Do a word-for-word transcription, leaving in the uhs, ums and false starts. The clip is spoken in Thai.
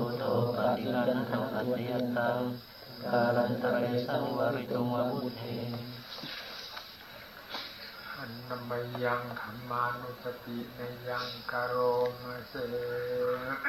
โธปฏิลันทังอัตยตังกาลันตระสังวริตุงวมุเทอันนมยังธรรมานุสติในยังกโรมเส